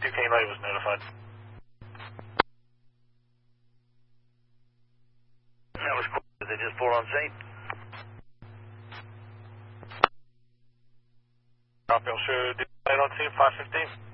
King Light was notified. That was cool. Did they just pull on scene? Copy, I'll show you light on scene, 515.